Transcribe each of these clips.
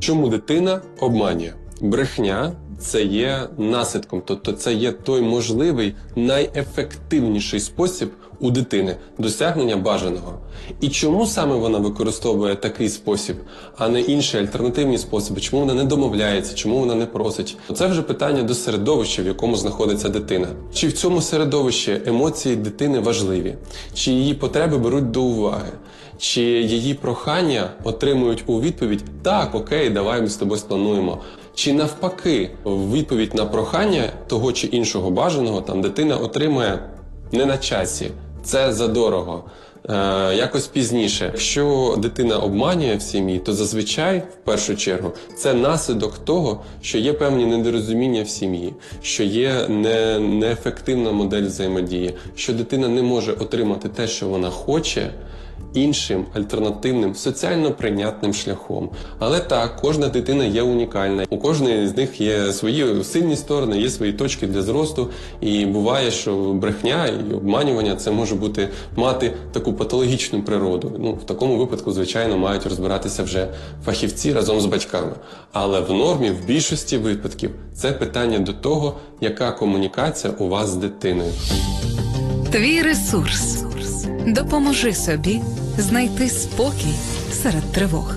Чому дитина обманює? Брехня – це є наслідком, тобто це є той можливий, найефективніший спосіб у дитини досягнення бажаного. І чому саме вона використовує такий спосіб, а не інші альтернативні способи? Чому вона не домовляється, чому вона не просить? Це вже питання до середовища, в якому знаходиться дитина. Чи в цьому середовищі емоції дитини важливі? Чи її потреби беруть до уваги? Чи її прохання отримують у відповідь «Так, окей, давай ми з тобою сплануємо». Чи навпаки, в відповідь на прохання того чи іншого бажаного там дитина отримує не на часі, це задорого, якось пізніше. Якщо дитина обманює в сім'ї, то зазвичай, в першу чергу, це наслідок того, що є певні недорозуміння в сім'ї, що є неефективна модель взаємодії, що дитина не може отримати те, що вона хоче, іншим, альтернативним, соціально прийнятним шляхом. Але так, кожна дитина є унікальна. У кожної з них є свої сильні сторони, є свої точки для зросту. І буває, що брехня і обманювання це може мати таку патологічну природу. В такому випадку, звичайно, мають розбиратися вже фахівці разом з батьками. Але в нормі, в більшості випадків, це питання до того, яка комунікація у вас з дитиною. Твій ресурс. Допоможи собі знайти спокій серед тривог.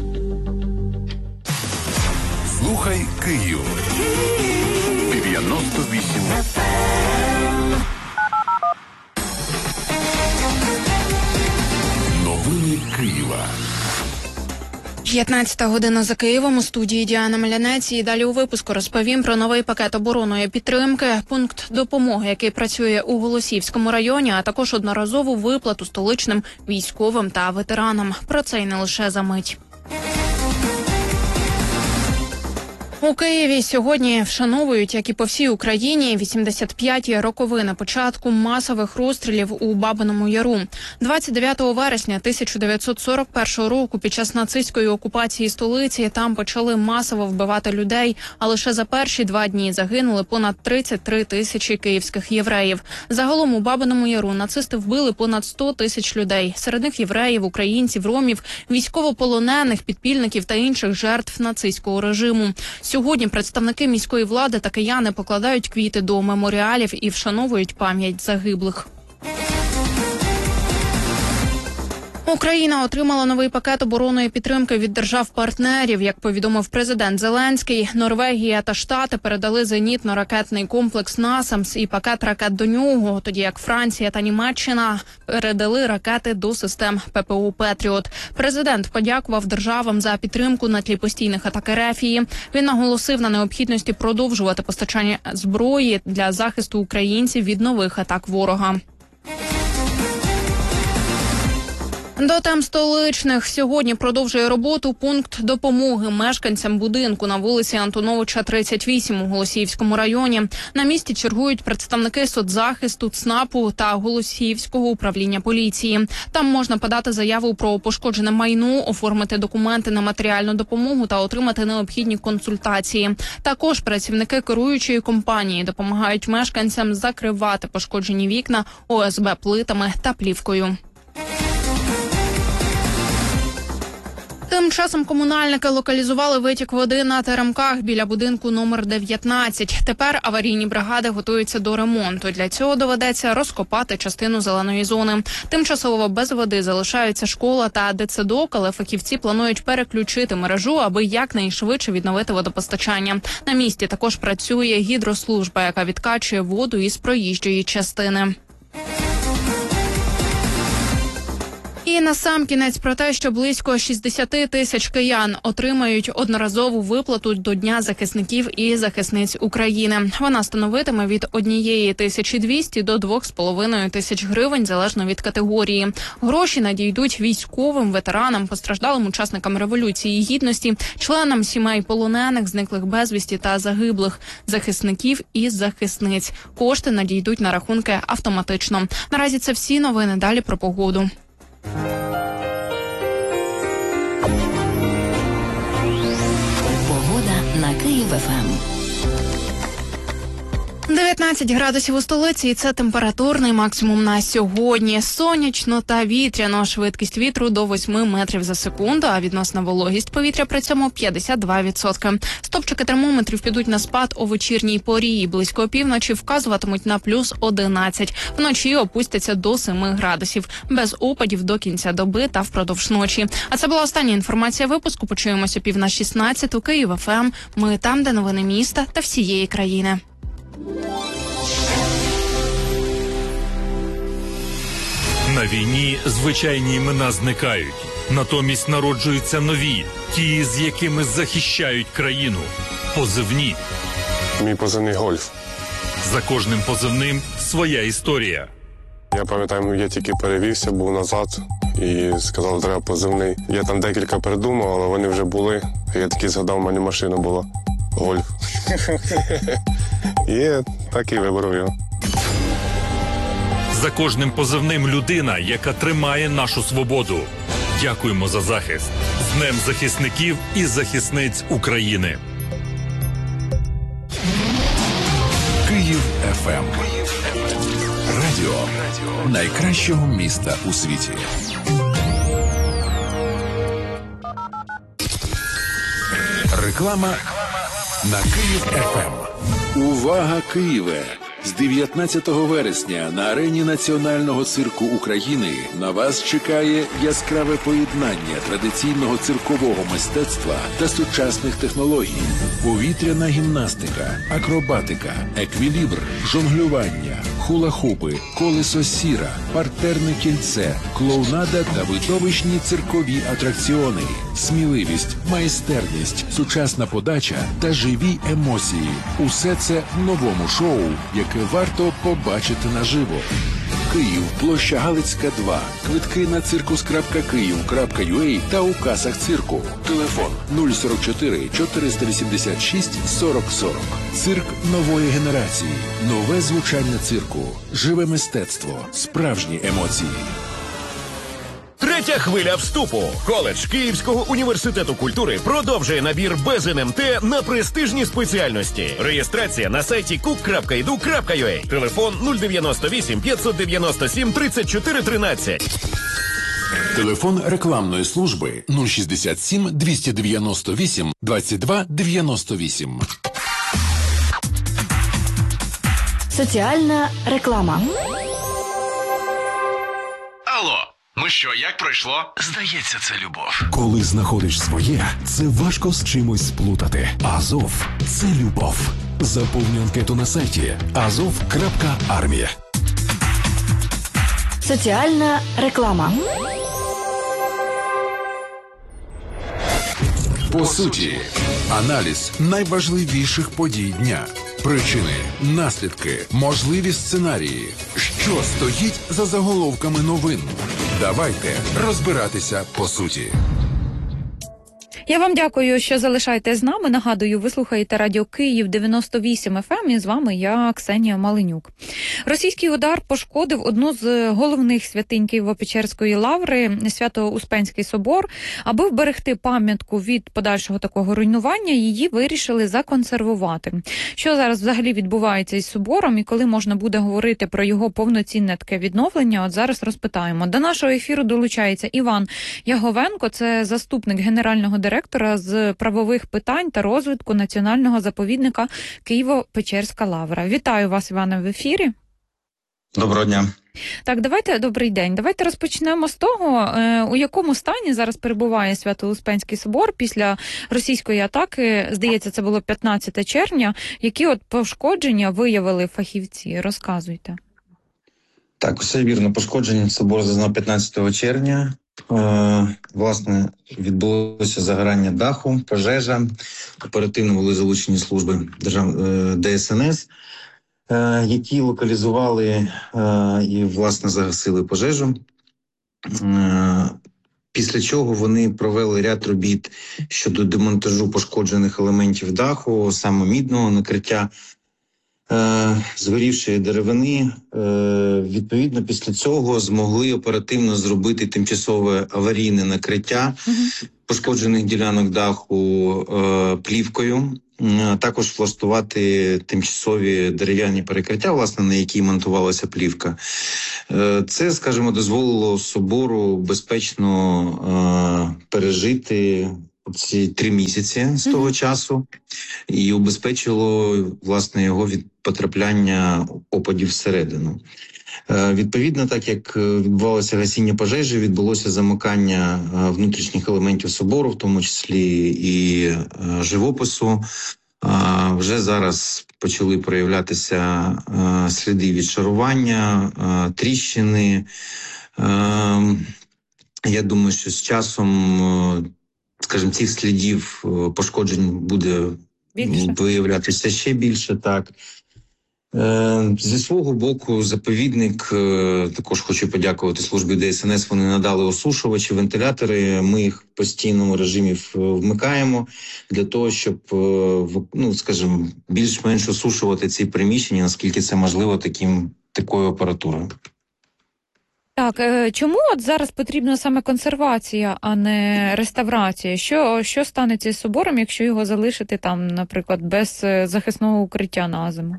Слухай Київ. 98. Новини Києва. 15 година за Києвом, у студії Діана Мелянець. І далі у випуску розповім про новий пакет оборонної підтримки, пункт допомоги, який працює у Голосіївському районі, а також одноразову виплату столичним військовим та ветеранам. Про це й не лише за мить. У Києві сьогодні вшановують, як і по всій Україні, 85-ті роковини початку масових розстрілів у Бабиному Яру. 29 вересня 1941 року під час нацистської окупації столиці там почали масово вбивати людей, а лише за перші 2 дні загинули понад 33 тисячі київських євреїв. Загалом у Бабиному Яру нацисти вбили понад 100 тисяч людей. Серед них євреїв, українців, ромів, військовополонених, підпільників та інших жертв нацистського режиму. Сьогодні представники міської влади та кияни покладають квіти до меморіалів і вшановують пам'ять загиблих. Україна отримала новий пакет оборонної підтримки від держав-партнерів. Як повідомив президент Зеленський, Норвегія та Штати передали зенітно-ракетний комплекс «Насамс» і пакет ракет до нього, тоді як Франція та Німеччина передали ракети до систем ППО «Петріот». Президент подякував державам за підтримку на тлі постійних атак РФ. Він наголосив на необхідності продовжувати постачання зброї для захисту українців від нових атак ворога. До тем столичних. Сьогодні продовжує роботу пункт допомоги мешканцям будинку на вулиці Антоновича, 38 у Голосіївському районі. На місці чергують представники соцзахисту, ЦНАПу та Голосіївського управління поліції. Там можна подати заяву про пошкоджене майно, оформити документи на матеріальну допомогу та отримати необхідні консультації. Також працівники керуючої компанії допомагають мешканцям закривати пошкоджені вікна ОСБ-плитами та плівкою. Тим часом комунальники локалізували витік води на теремках біля будинку номер 19. Тепер аварійні бригади готуються до ремонту. Для цього доведеться розкопати частину зеленої зони. Тимчасово без води залишаються школа та дитсадок, але фахівці планують переключити мережу, аби якнайшвидше відновити водопостачання. На місці також працює гідрослужба, яка відкачує воду із проїжджої частини. І насамкінець про те, що близько 60 тисяч киян отримають одноразову виплату до Дня захисників і захисниць України. Вона становитиме від 1200 до 2500 гривень, залежно від категорії. Гроші надійдуть військовим, ветеранам, постраждалим учасникам Революції Гідності, членам сімей полонених, зниклих безвісті та загиблих, захисників і захисниць. Кошти надійдуть на рахунки автоматично. Наразі це всі новини. Далі про погоду. Погода на Київ ФМ. 15 градусів у столиці, і це температурний максимум на сьогодні. Сонячно та вітряно. Швидкість вітру до 8 метрів за секунду, а відносна вологість повітря при цьому 52%. Стопчики термометрів підуть на спад у вечірній порі і близько опівночі вказуватимуть на плюс 11. Вночі опустяться до 7 градусів. Без опадів до кінця доби та впродовж ночі. А це була остання інформація випуску. Почуємося 15:16 у Київ ФМ. Ми там, де новини міста та всієї країни. На війні звичайні імена зникають. Натомість народжуються нові, ті, з якими захищають країну. Позивні. Мій позивний Гольф. За кожним позивним своя історія. Я пам'ятаю, я тільки перевівся, був назад і сказали, треба позивний. Я там декілька придумав, але вони вже були. Я такий згадав, у мене машина була. Гольф. І так і вибрав його. За кожним позивним людина, яка тримає нашу свободу. Дякуємо за захист. З Днем захисників і захисниць України. Київ ФМ. Радіо найкращого міста у світі. Реклама на Київ ФМ. Увага, Києве! З 19 вересня на арені Національного цирку України на вас чекає яскраве поєднання традиційного циркового мистецтва та сучасних технологій. Повітряна гімнастика, акробатика, еквілібр, жонглювання, хула-хупи, колесо сіра, партерне кільце, клоунада та видовищні циркові атракціони. Сміливість, майстерність, сучасна подача та живі емоції. Усе це в новому шоу, яке варто побачити наживо. Київ, площа Галицька, 2. Квитки на circus.kyiv.ua та у касах цирку. Телефон 044 486 40 40. Цирк нової генерації. Нове звучання цирку. Живе мистецтво. Справжні емоції. Третя хвиля вступу. Коледж Київського університету культури продовжує набір без НМТ на престижні спеціальності. Реєстрація на сайті cook.edu.ua. Телефон 098 597 34 13. Телефон рекламної служби 067 298 22 98. Соціальна реклама. Алло, ну що, як пройшло? Здається, це любов. Коли знаходиш своє, це важко з чимось сплутати. Азов – це любов. Заповни анкету на сайті azov.armia. Соціальна реклама. По суті, аналіз найважливіших подій дня. Причини, наслідки, можливі сценарії. Що стоїть за заголовками новин? Давайте розбиратися по суті. Я вам дякую, що залишаєтесь з нами. Нагадую, ви слухаєте радіо Київ 98 FM, і з вами я, Ксенія Маленюк. Російський удар пошкодив одну з головних святинь Києво-Печерської лаври, Свято-Успенський собор. Аби вберегти пам'ятку від подальшого такого руйнування, її вирішили законсервувати. Що зараз взагалі відбувається із собором і коли можна буде говорити про його повноцінне таке відновлення, от зараз розпитаємо. До нашого ефіру долучається Іван Яговенко, це заступник генерального директора з правових питань та розвитку національного заповідника Києво-Печерська лавра. Вітаю вас, Іване, в ефірі. Доброго дня. Так, добрий день. Давайте розпочнемо з того, у якому стані зараз перебуває Свято-Успенський собор після російської атаки. Здається, це було 15 червня. Які от пошкодження виявили фахівці? Розказуйте. Так, все вірно. Пошкодження собор зазнав 15 червня. Власне, відбулося загорання даху, пожежа. Оперативно були залучені служби ДСНС, які локалізували і, власне, загасили пожежу. Після чого вони провели ряд робіт щодо демонтажу пошкоджених елементів даху, саме мідного накриття, згорівшої деревини. Відповідно, після цього змогли оперативно зробити тимчасове аварійне накриття пошкоджених ділянок даху плівкою. також влаштувати тимчасові дерев'яні перекриття, власне, на які монтувалася плівка. Це, скажімо, дозволило собору безпечно пережити ці 3 місяці з того часу і убезпечило, власне, його від потрапляння опадів всередину. Відповідно, так як відбувалося гасіння пожежі, відбулося замикання внутрішніх елементів собору, в тому числі і живопису. Вже зараз почали проявлятися сліди відшарування, тріщини. Я думаю, що з часом, скажімо, цих слідів пошкоджень буде виявлятися ще більше, так. Зі свого боку, заповідник, також хочу подякувати службі ДСНС, вони надали осушувачі, вентилятори, ми їх в постійному режимі вмикаємо для того, щоб, скажімо, більш-менш осушувати ці приміщення, наскільки це можливо такою апаратурою. Так, чому от зараз потрібна саме консервація, а не реставрація? Що станеться з собором, якщо його залишити там, наприклад, без захисного укриття на зиму?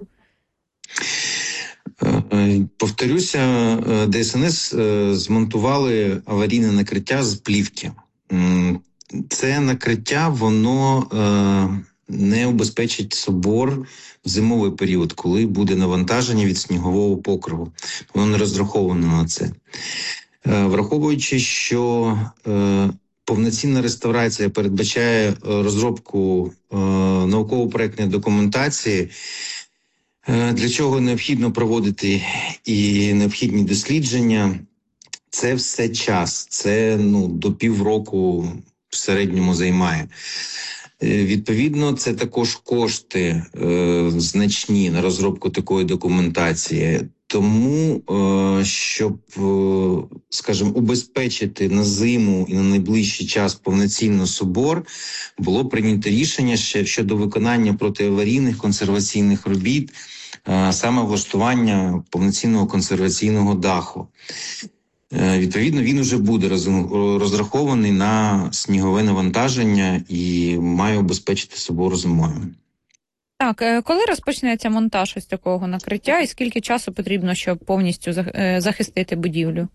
Повторюся, ДСНС змонтували аварійне накриття з плівки. Це накриття, воно не убезпечить собор в зимовий період, коли буде навантаження від снігового покриву. Воно не розраховано на це. Враховуючи, що повноцінна реставрація передбачає розробку науково-проектної документації, для чого необхідно проводити і необхідні дослідження. Це все час, це до півроку в середньому займає. Відповідно, це також кошти значні на розробку такої документації. Тому, щоб, скажімо, убезпечити на зиму і на найближчий час повноцінно собор, було прийнято рішення ще щодо виконання протиаварійних консерваційних робіт, саме влаштування повноцінного консерваційного даху. Відповідно, він уже буде розрахований на снігове навантаження і має убезпечити собор зимою. Так, коли розпочнеться монтаж ось такого накриття і скільки часу потрібно, щоб повністю захистити будівлю?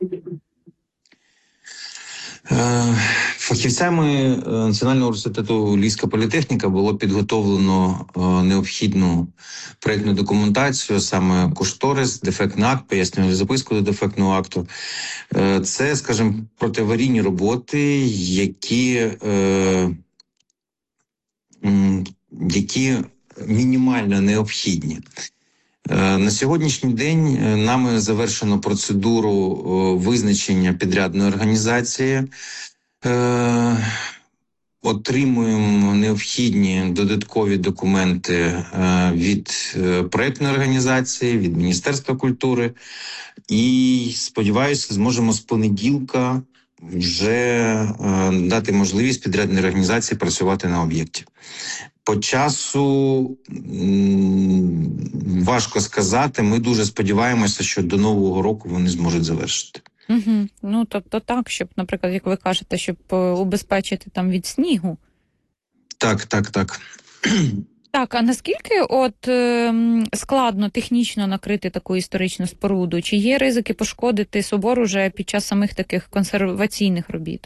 Фахівцями Національного університету Львівська політехніка було підготовлено необхідну проєктну документацію, саме кошторис, дефектний акт, пояснювальну записку до дефектного акту. Це, скажімо, протиаварійні роботи, які мінімально необхідні. На сьогоднішній день нами завершено процедуру визначення підрядної організації. Отримуємо необхідні додаткові документи від проєктної організації, від Міністерства культури. І, сподіваюся, зможемо з понеділка вже дати можливість підрядній організації працювати на об'єкті. По часу важко сказати. Ми дуже сподіваємося, що до Нового року вони зможуть завершити. Угу. Тобто так, щоб, наприклад, як ви кажете, щоб убезпечити там від снігу. Так. Так, а наскільки складно технічно накрити таку історичну споруду? Чи є ризики пошкодити собор уже під час самих таких консерваційних робіт?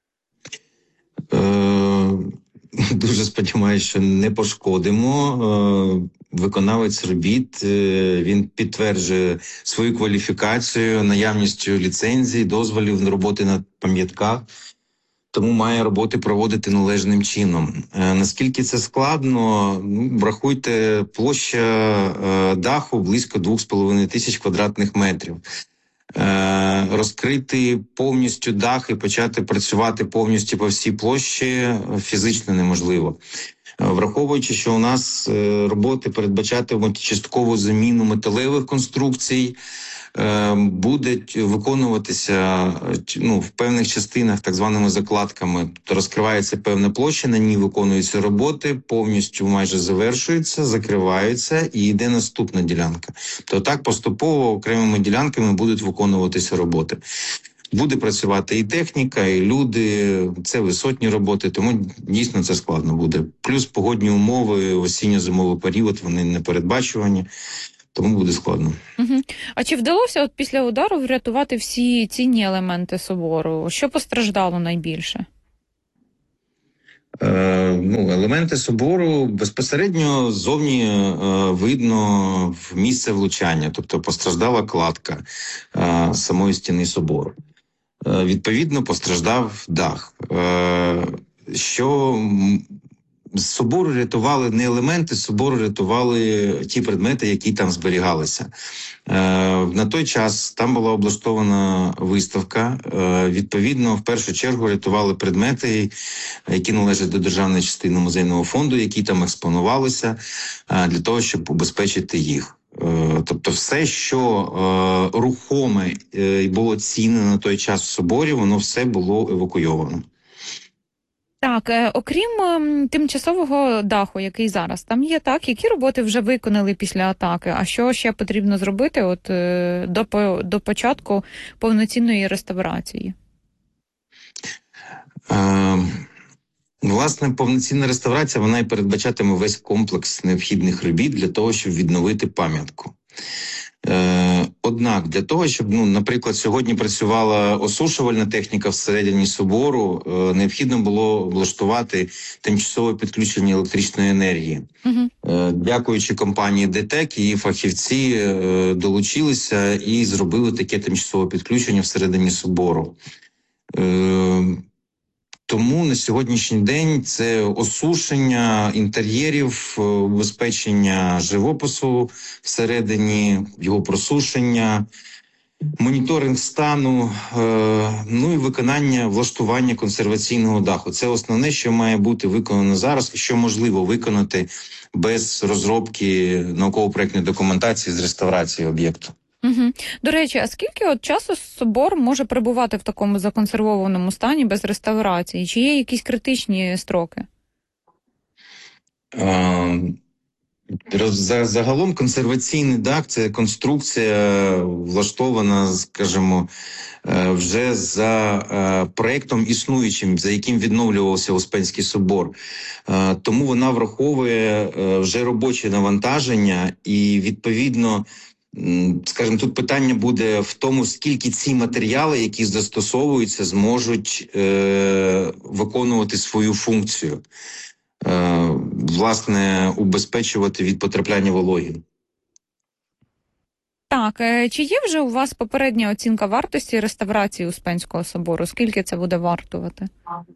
Дуже сподіваюся, що не пошкодимо. Виконавець робіт, він підтверджує свою кваліфікацію, наявністю ліцензій, дозволів на роботи на пам'ятках, тому має роботи проводити належним чином. Наскільки це складно? Врахуйте, площа даху близько 2500 квадратних метрів. Розкрити повністю дах і почати працювати повністю по всій площі фізично неможливо. Враховуючи, що у нас роботи передбачатимуть часткову заміну металевих конструкцій, будуть виконуватися в певних частинах так званими закладками. Тобто розкривається певна площа, на ній виконуються роботи, повністю майже завершуються, закриваються і йде наступна ділянка. То так поступово окремими ділянками будуть виконуватися роботи. Буде працювати і техніка, і люди, це висотні роботи, тому дійсно це складно буде. Плюс погодні умови, осінньо-зимовий період, вони непередбачувані, тому буде складно. Угу. А чи вдалося от після удару врятувати всі цінні елементи собору? Що постраждало найбільше? Елементи собору безпосередньо ззовні видно в місце влучання, тобто постраждала кладка самої стіни собору. Відповідно, постраждав дах. Що з собору рятували не елементи, з собору рятували ті предмети, які там зберігалися. На той час там була облаштована виставка. Відповідно, в першу чергу рятували предмети, які належать до державної частини музейного фонду, які там експонувалися, для того, щоб убезпечити їх. Тобто все, що рухоме і було цінне на той час в соборі, воно все було евакуйовано. Так, окрім тимчасового даху, який зараз там є, так, які роботи вже виконали після атаки? А що ще потрібно зробити до початку повноцінної реставрації? Власне, повноцінна реставрація, вона і передбачатиме весь комплекс необхідних робіт для того, щоб відновити пам'ятку. Однак, для того, щоб, наприклад, сьогодні працювала осушувальна техніка всередині собору, необхідно було облаштувати тимчасове підключення електричної енергії. Дякуючи компанії ДТЕК, її фахівці долучилися і зробили таке тимчасове підключення всередині собору. Тому на сьогоднішній день це осушення інтер'єрів, убезпечення живопису всередині, його просушення, моніторинг стану, і виконання, влаштування консерваційного даху. Це основне, що має бути виконано зараз, і що можливо виконати без розробки науково-проєктної документації з реставрації об'єкту. Угу. До речі, а скільки часу собор може перебувати в такому законсервованому стані без реставрації? Чи є якісь критичні строки? Загалом консерваційний дах – це конструкція, влаштована, скажімо, вже за проєктом існуючим, за яким відновлювався Успенський собор. Тому вона враховує вже робоче навантаження і, відповідно, скажімо, тут питання буде в тому, скільки ці матеріали, які застосовуються, зможуть виконувати свою функцію, власне, убезпечувати від потрапляння вологи. Так, чи є вже у вас попередня оцінка вартості реставрації Успенського собору? Скільки це буде вартувати?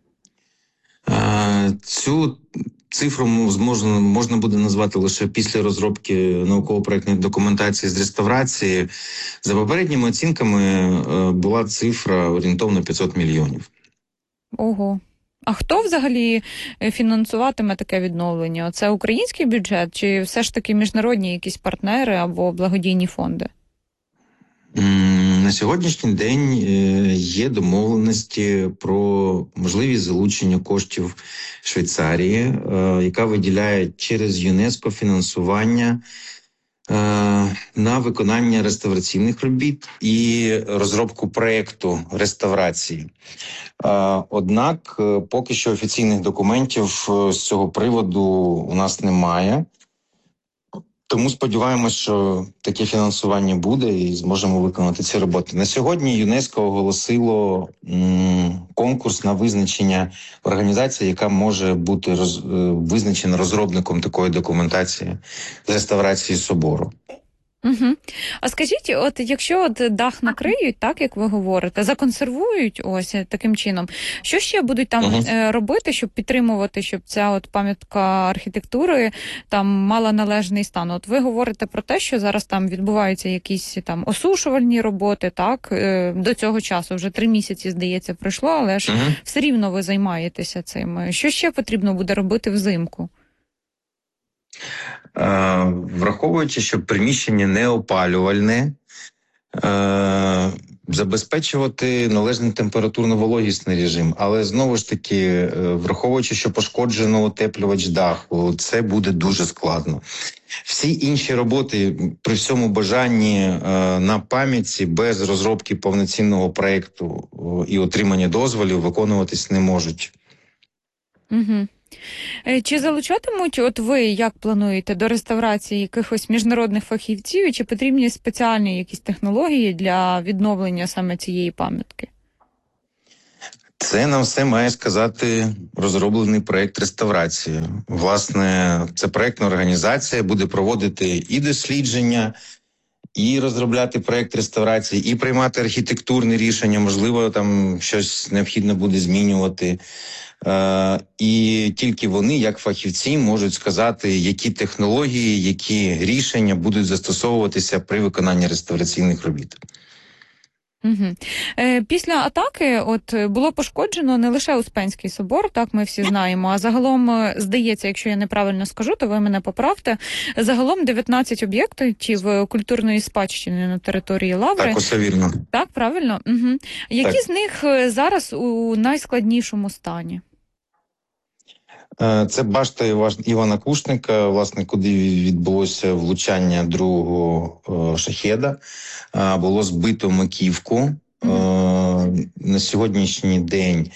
Цю цифру можна буде назвати лише після розробки науково-проєктної документації з реставрації. За попередніми оцінками була цифра орієнтовно 500 мільйонів. Ого. А хто взагалі фінансуватиме таке відновлення? Це український бюджет чи все ж таки міжнародні якісь партнери або благодійні фонди? На сьогоднішній день є домовленості про можливість залучення коштів Швейцарії, яка виділяє через ЮНЕСКО фінансування на виконання реставраційних робіт і розробку проєкту реставрації. Однак, поки що офіційних документів з цього приводу у нас немає. Тому сподіваємося, що таке фінансування буде і зможемо виконати ці роботи. На сьогодні ЮНЕСКО оголосило конкурс на визначення організації, яка може бути визначена розробником такої документації з реставрації собору. Угу. А скажіть, якщо дах накриють, так як ви говорите, законсервують ось таким чином, що ще будуть там робити, щоб підтримувати, щоб ця пам'ятка архітектури там мала належний стан? Ви говорите про те, що зараз там відбуваються якісь там осушувальні роботи, так? До цього часу вже 3 місяці, здається, пройшло, але ж все рівно ви займаєтеся цим. Що ще потрібно буде робити взимку? Враховуючи, що приміщення не опалювальне, забезпечувати належний температурно-вологісний режим. Але знову ж таки, враховуючи, що пошкоджено утеплювач даху, це буде дуже складно. Всі інші роботи при всьому бажанні на пам'ятці без розробки повноцінного проєкту і отримання дозволів виконуватись не можуть. Угу. Чи залучатимуть ви, як плануєте, до реставрації якихось міжнародних фахівців, і чи потрібні спеціальні якісь технології для відновлення саме цієї пам'ятки? Це нам все має сказати розроблений проєкт реставрації. Власне, це проєктна організація буде проводити і дослідження, і розробляти проєкт реставрації, і приймати архітектурні рішення, можливо, там щось необхідно буде змінювати. І тільки вони, як фахівці, можуть сказати, які технології, які рішення будуть застосовуватися при виконанні реставраційних робіт. Угу. Після атаки було пошкоджено не лише Успенський собор, так ми всі знаємо, а загалом, здається, якщо я неправильно скажу, то ви мене поправте, загалом 19 об'єктів культурної спадщини на території Лаври. Так, усе вірно. Так, правильно? Угу. Які так. з них зараз у найскладнішому стані? Це башта Івана Кушника, власне, куди відбулося влучання другого шахеда. Було збито маківку. На сьогоднішній день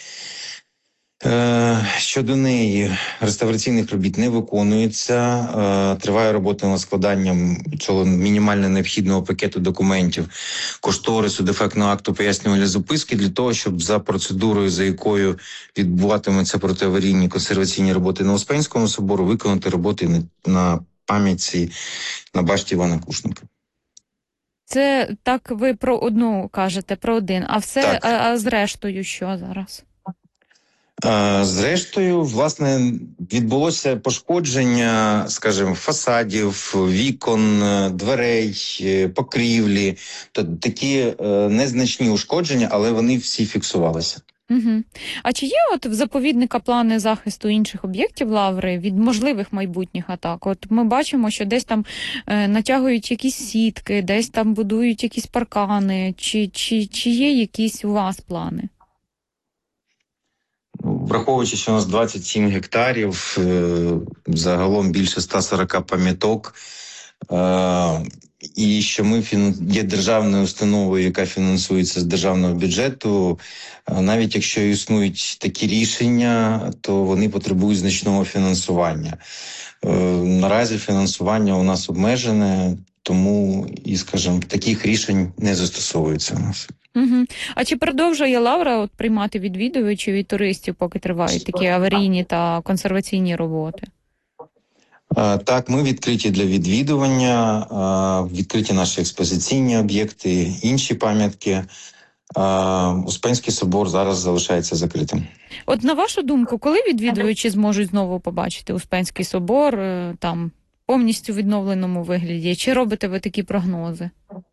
щодо неї реставраційних робіт не виконується. Триває робота над складанням цього мінімально необхідного пакету документів, кошторису, дефектного акту, пояснювальної записки для того, щоб за процедурою, за якою відбуватимуться протиаварійні консерваційні роботи на Успенському собору, виконати роботи на пам'ятці на башті Івана Кушника. Це так ви про одну кажете, про один, а все, а зрештою що зараз? Зрештою, власне, відбулося пошкодження, скажімо, фасадів, вікон, дверей, покрівлі. Такі незначні ушкодження, але вони всі фіксувалися. Угу. А чи є в заповідника плани захисту інших об'єктів Лаври від можливих майбутніх атак? Ми бачимо, що десь там натягують якісь сітки, десь там будують якісь паркани. Чи є якісь у вас плани? Враховуючи, що у нас 27 гектарів, загалом більше 140 пам'яток, і що ми є державною установою, яка фінансується з державного бюджету, навіть якщо існують такі рішення, то вони потребують значного фінансування. Наразі фінансування у нас обмежене, тому і, скажімо, таких рішень не застосовується у нас. Угу. А чи продовжує Лавра приймати відвідувачів і туристів, поки тривають такі аварійні та консерваційні роботи? Так, ми відкриті для відвідування, відкриті наші експозиційні об'єкти, інші пам'ятки. Успенський собор зараз залишається закритим. На вашу думку, коли відвідувачі зможуть знову побачити Успенський собор там повністю в відновленому вигляді? Чи робите ви такі прогнози?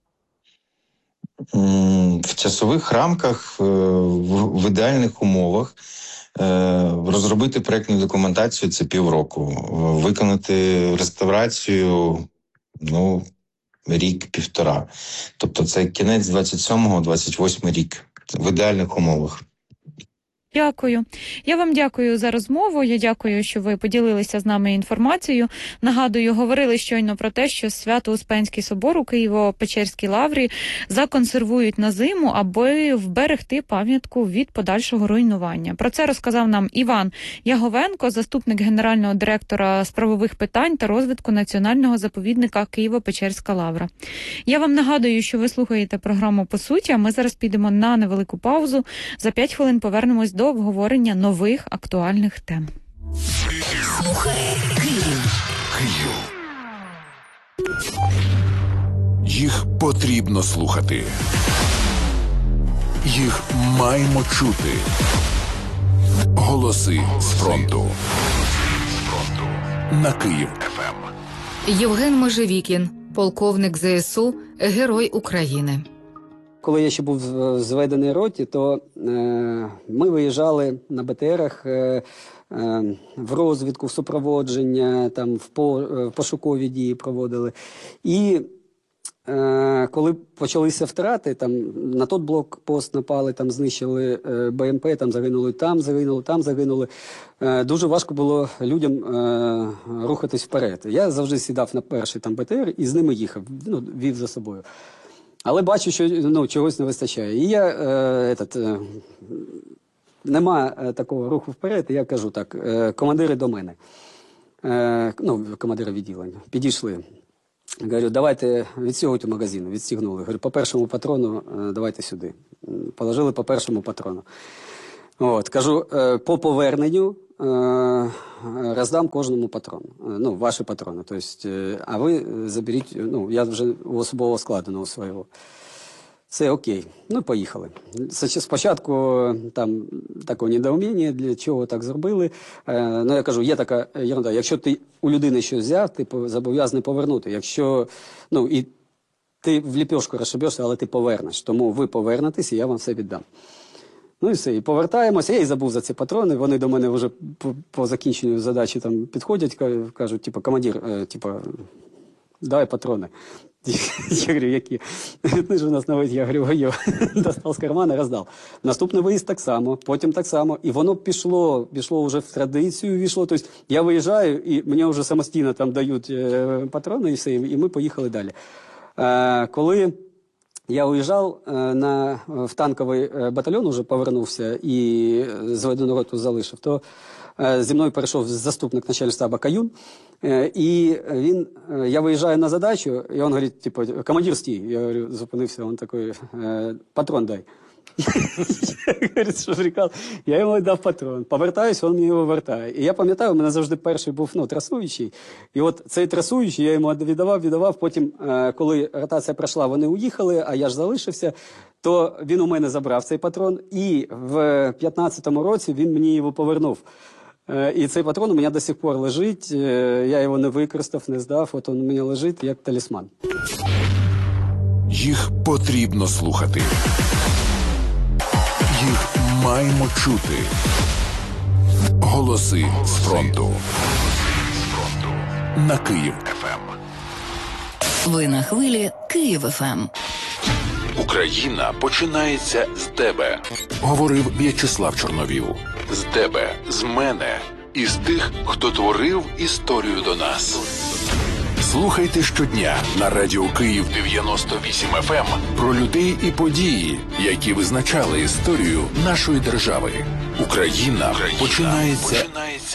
В часових рамках, в ідеальних умовах, розробити проєктну документацію – це півроку. Виконати реставрацію рік-півтора. Тобто це кінець 27-го, 28-й рік. В ідеальних умовах. Дякую. Я вам дякую за розмову. Я дякую, що ви поділилися з нами інформацією. Нагадую, говорили щойно про те, що Свято-Успенський собор у Києво-Печерській Лаврі законсервують на зиму, аби вберегти пам'ятку від подальшого руйнування. Про це розказав нам Іван Яговенко, заступник генерального директора з правових питань та розвитку національного заповідника Києво-Печерська Лавра. Я вам нагадую, що ви слухаєте програму «По суті», а ми зараз підемо на невелику паузу. За 5 хвилин повернемось до обговорення нових актуальних тем. Слухай Київ. Їх потрібно слухати. Їх маємо чути. Голоси з фронту. На Київ ФМ. Євген Межевікін, полковник ЗСУ, Герой України. Коли я ще був в зведеній роті, то ми виїжджали на БТРах в розвідку, в супроводження, там в пошукові дії проводили. І коли почалися втрати, там на той блокпост напали, там знищили БМП, там загинули. Дуже важко було людям рухатись вперед. Я завжди сідав на перший там БТР і з ними їхав, вів за собою. Але бачу, що чогось не вистачає. І я, нема такого руху вперед, і я кажу так, командири до мене, командири відділення, підійшли. Говорю, давайте відстягуйте магазин, відстігнули. Говорю, по першому патрону давайте сюди. Положили по першому патрону. Кажу, по поверненню роздам кожному патрону. Ваші патрони. Тобто, а ви заберіть, я вже у особового складу свого. Це окей. Поїхали. Спочатку там таке недоуміння, для чого так зробили. Я кажу, є така ерунда. Якщо ти у людини щось взяв, ти зобов'язаний повернути. Якщо, і ти в ліпешку розшибешся, але ти повернеш. Тому ви повернетесь, і я вам все віддам. І все, і повертаємося. Я і забув за ці патрони. Вони до мене вже по закінченню задачі там підходять, кажуть, командир, давай патрони. Я говорю, які? Ти ж у нас навіть, я говорю, достав з кармана, роздав. Наступний виїзд так само, потім так само. І воно пішло вже в традицію, війшло. Тобто я виїжджаю, і мені вже самостійно там дають патрони і все, і ми поїхали далі. Коли я уїжджав в танковий батальйон, вже повернувся і зведену роту залишив, то зі мною перейшов заступник начальника штабу Каюн, і я виїжджаю на задачу, і він говорить, командир, стій. Я говорю, зупинився, він такий, патрон дай. Я йому дав патрон, повертаюсь, він мені його вертає. І я пам'ятаю, у мене завжди перший був трасуючий, і от цей трасуючий я йому віддавав, потім, коли ротація пройшла, вони уїхали, а я ж залишився, то він у мене забрав цей патрон, і в 15-му році він мені його повернув. І цей патрон у мене до сих пор лежить, я його не використав, не здав, от він у мене лежить як талісман. Їх потрібно слухати. Їх маємо чути. Голоси з фронту. На Київ ФМ. Ви на хвилі Київ ФМ. Україна починається з тебе, говорив В'ячеслав Чорновіл. З тебе, з мене і з тих, хто творив історію до нас. Слухайте щодня на радіо Київ 98 FM про людей і події, які визначали історію нашої держави. Україна починається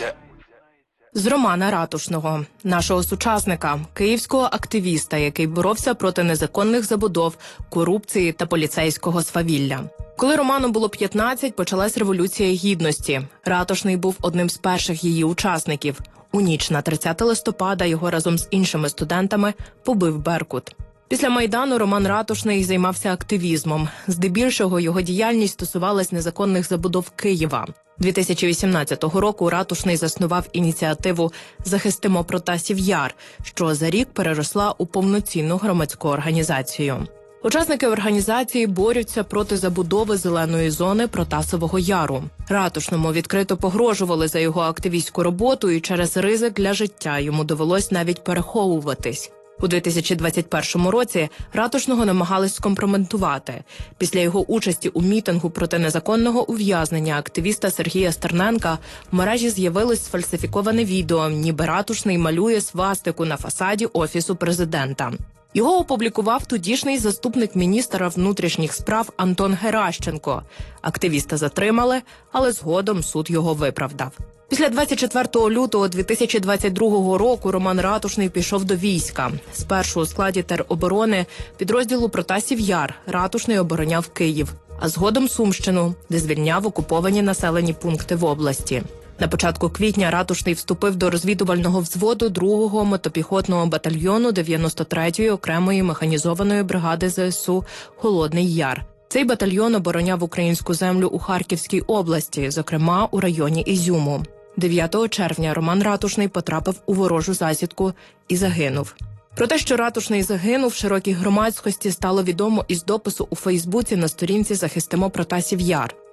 з Романа Ратушного, нашого сучасника, київського активіста, який боровся проти незаконних забудов, корупції та поліцейського свавілля. Коли Роману було 15, почалась Революція Гідності. Ратушний був одним з перших її учасників. У ніч на 30 листопада його разом з іншими студентами побив Беркут. Після Майдану Роман Ратушний займався активізмом. Здебільшого його діяльність стосувалась незаконних забудов Києва. 2018 року Ратушний заснував ініціативу «Захистимо Протасів Яр», що за рік переросла у повноцінну громадську організацію. Учасники організації борються проти забудови зеленої зони Протасового Яру. Ратушному відкрито погрожували за його активістську роботу, і через ризик для життя йому довелось навіть переховуватись. У 2021 році Ратушного намагались скомпрометувати. Після його участі у мітингу проти незаконного ув'язнення активіста Сергія Стерненка в мережі з'явилось сфальсифіковане відео, ніби Ратушний малює свастику на фасаді Офісу президента. Його опублікував тодішній заступник міністра внутрішніх справ Антон Геращенко. Активіста затримали, але згодом суд його виправдав. Після 24 лютого 2022 року Роман Ратушний пішов до війська. Спершу у складі тероборони підрозділу Протасів Яр Ратушний обороняв Київ, а згодом Сумщину, де звільняв окуповані населені пункти в області. На початку квітня Ратушний вступив до розвідувального взводу 2-го мотопіхотного батальйону 93-ї окремої механізованої бригади ЗСУ «Холодний Яр». Цей батальйон обороняв українську землю у Харківській області, зокрема у районі Ізюму. 9 червня Роман Ратушний потрапив у ворожу засідку і загинув. Про те, що Ратушний загинув, широкій громадськості стало відомо із допису у Фейсбуці на сторінці «Захистимо Протасів Яр».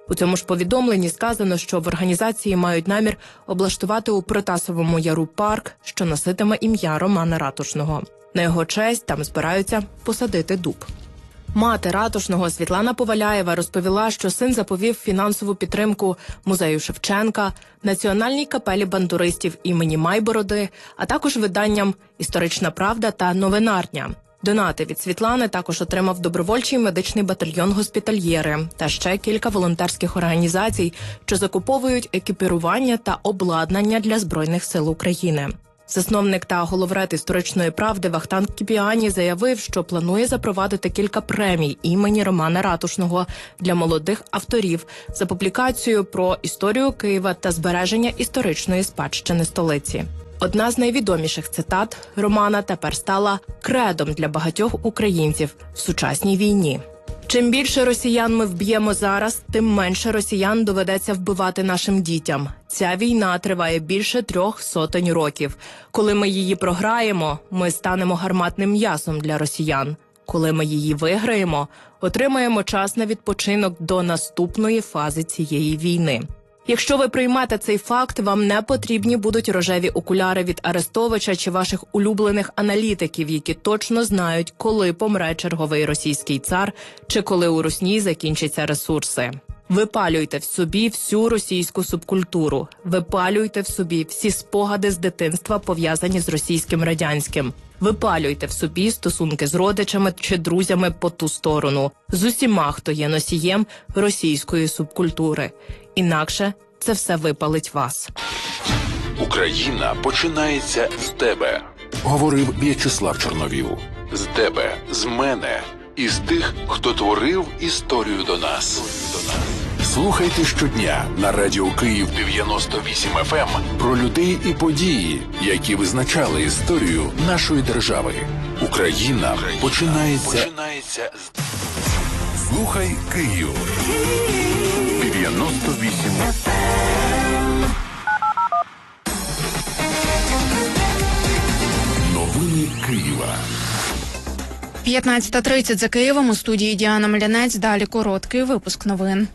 У цьому ж повідомленні сказано, що в організації мають намір облаштувати у Протасовому Яру парк, що носитиме ім'я Романа Ратушного. На його честь там збираються посадити дуб. Мати Ратушного Світлана Поваляєва розповіла, що син заповів фінансову підтримку музею Шевченка, Національній капелі бандуристів імені Майбороди, а також виданням «Історична правда» та «Новинарня». Донати від Світлани також отримав добровольчий медичний батальйон «Госпітальєри» та ще кілька волонтерських організацій, що закуповують екіпірування та обладнання для Збройних сил України. Засновник та головред «Історичної правди» Вахтанг Кіпіані заявив, що планує запровадити кілька премій імені Романа Ратушного для молодих авторів за публікацію про історію Києва та збереження історичної спадщини столиці. Одна з найвідоміших цитат Романа тепер стала кредом для багатьох українців в сучасній війні. Чим більше росіян ми вб'ємо зараз, тим менше росіян доведеться вбивати нашим дітям. Ця війна триває більше 300 років. Коли ми її програємо, ми станемо гарматним м'ясом для росіян. Коли ми її виграємо, отримаємо час на відпочинок до наступної фази цієї війни. Якщо ви приймете цей факт, вам не потрібні будуть рожеві окуляри від Арестовича чи ваших улюблених аналітиків, які точно знають, коли помре черговий російський цар чи коли у Русні закінчаться ресурси. Випалюйте в собі всю російську субкультуру. Випалюйте в собі всі спогади з дитинства, пов'язані з російським радянським. Випалюйте в собі стосунки з родичами чи друзями по ту сторону, з усіма, хто є носієм російської субкультури. Інакше це все випалить вас. Україна починається з тебе. Говорив В'ячеслав Чорновіл. З тебе, з мене і з тих, хто творив історію до нас. Слухайте щодня на Радіо Київ 98 FM про людей і події, які визначали історію нашої держави. Україна починається з... Слухай Київ 98 FM. Новини Києва. 15:30 за Києвом, у студії Діана Млянець. Далі короткий випуск новин.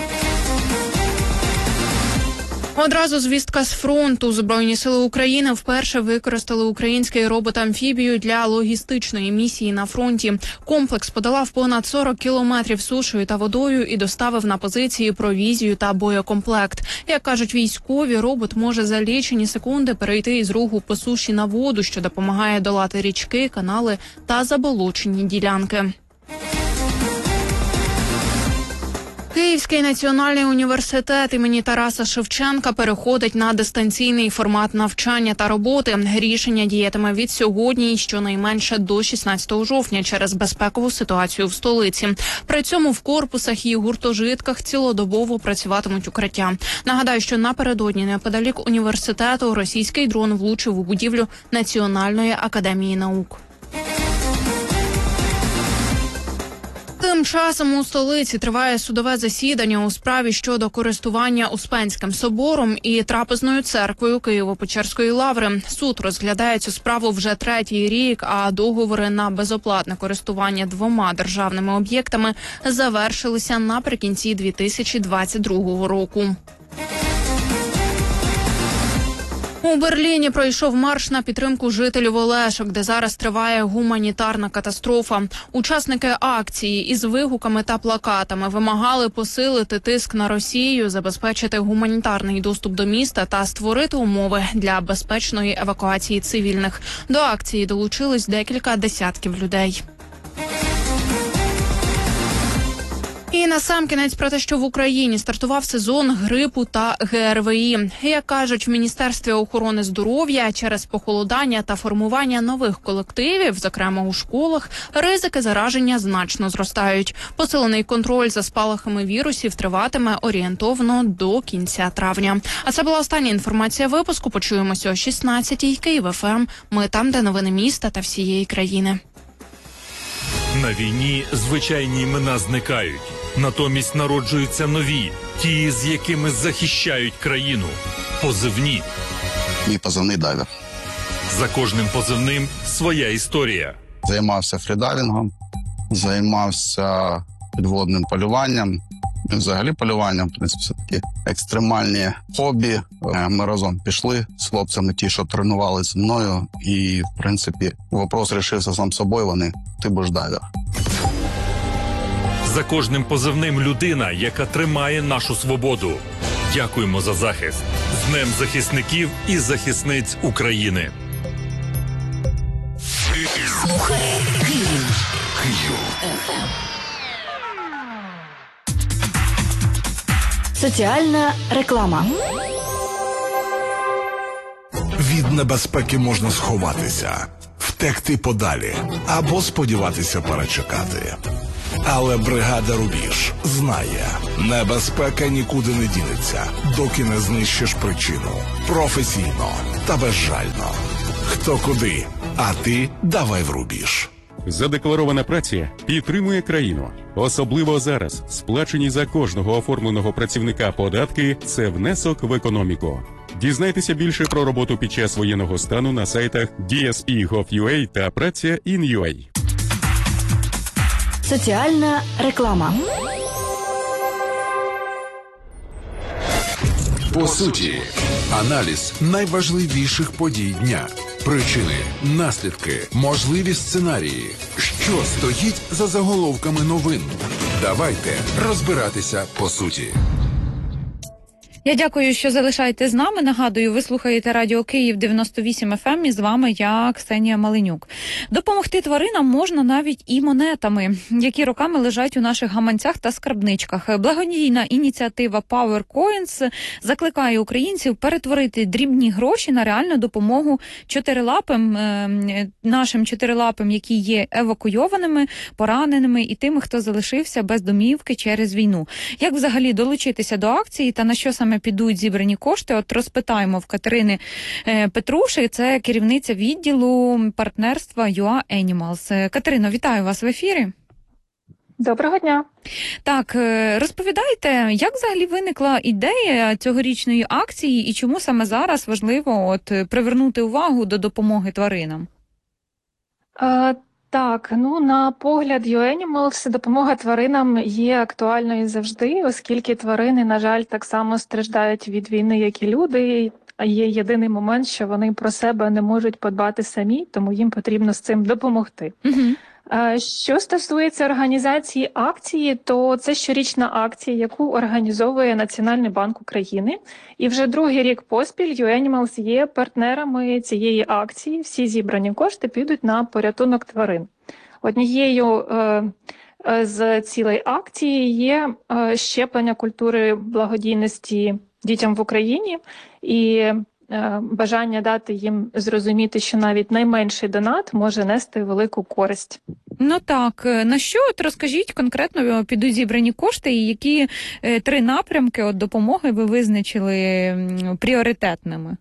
Одразу звістка з фронту. Збройні сили України вперше використали український робот-амфібію для логістичної місії на фронті. Комплекс подолав понад 40 кілометрів сушею та водою і доставив на позиції провізію та боєкомплект. Як кажуть військові, робот може за лічені секунди перейти із руху по суші на воду, що допомагає долати річки, канали та заболочені ділянки. Київський національний університет імені Тараса Шевченка переходить на дистанційний формат навчання та роботи. Рішення діятиме від сьогодні і щонайменше до 16 жовтня через безпекову ситуацію в столиці. При цьому в корпусах і гуртожитках цілодобово працюватимуть укриття. Нагадаю, що напередодні неподалік університету російський дрон влучив у будівлю Національної академії наук. Тим часом у столиці триває судове засідання у справі щодо користування Успенським собором і трапезною церквою Києво-Печерської лаври. Суд розглядає цю справу вже 3-й рік, а договори на безоплатне користування 2 державними об'єктами завершилися наприкінці 2022 року. У Берліні пройшов марш на підтримку жителів Олешок, де зараз триває гуманітарна катастрофа. Учасники акції із вигуками та плакатами вимагали посилити тиск на Росію, забезпечити гуманітарний доступ до міста та створити умови для безпечної евакуації цивільних. До акції долучились декілька десятків людей. І насамкінець про те, що в Україні стартував сезон грипу та ГРВІ. Як кажуть в Міністерстві охорони здоров'я, через похолодання та формування нових колективів, зокрема у школах, ризики зараження значно зростають. Посилений контроль за спалахами вірусів триватиме орієнтовно до кінця травня. А це була остання інформація випуску. Почуємося о 16-й. Київ ФМ. Ми там, де новини міста та всієї країни. На війні звичайні імена зникають. Натомість народжуються нові, ті, з якими захищають країну. Позивні. Мій позивний дайвер. За кожним позивним своя історія. Займався фрідайвінгом, займався підводним полюванням, Взагалі полювання, в принципі, все-таки екстремальні хобі. Ми разом пішли з хлопцями, ті, що тренувалися зі мною. І, в принципі, вопрос рішився сам собою, ти будеш дайвер. За кожним позивним людина, яка тримає нашу свободу. Дякуємо за захист. З Днем захисників і захисниць України. Слухай Київ. Соціальна реклама. Від небезпеки можна сховатися, втекти подалі або сподіватися перечекати. Але бригада «Рубіж» знає, небезпека нікуди не дінеться, доки не знищиш причину. Професійно та безжально. Хто куди, а ти давай в «Рубіж». Задекларована праця підтримує країну. Особливо зараз сплачені за кожного оформленого працівника податки – це внесок в економіку. Дізнайтеся більше про роботу під час воєнного стану на сайтах DSP.gov.ua та Праця.in.ua. Соціальна реклама. По суті, аналіз найважливіших подій дня. Причини, наслідки, можливі сценарії. Що стоїть за заголовками новин? Давайте розбиратися по суті. Я дякую, що залишаєте з нами. Нагадую, ви слухаєте Радіо Київ 98 FM, і з вами я, Ксенія Маленюк. Допомогти тваринам можна навіть і монетами, які роками лежать у наших гаманцях та скарбничках. Благодійна ініціатива Power Coins закликає українців перетворити дрібні гроші на реальну допомогу нашим чотирилапим, які є евакуйованими, пораненими і тими, хто залишився без домівки через війну. Як взагалі долучитися до акції та на що саме підуть зібрані кошти? От розпитаємо в Катерини Петруши, це керівниця відділу партнерства UA Animals. Катерино, вітаю вас в ефірі. Доброго дня. Так, розповідайте, як взагалі виникла ідея цьогорічної акції і чому саме зараз важливо привернути увагу до допомоги тваринам? Так, на погляд UA Animals допомога тваринам є актуальною завжди, оскільки тварини, на жаль, так само страждають від війни, як і люди. А є єдиний момент, що вони про себе не можуть подбати самі, тому їм потрібно з цим допомогти. Що стосується організації акції, то це щорічна акція, яку організовує Національний банк України. І вже другий рік поспіль UA Animals є партнерами цієї акції. Всі зібрані кошти підуть на порятунок тварин. Однією з цілей акції є щеплення культури благодійності дітям в Україні і бажання дати їм зрозуміти, що навіть найменший донат може нести велику користь. Ну так, на що розкажіть конкретно підуть зібрані кошти і які 3 напрямки допомоги ви визначили пріоритетними?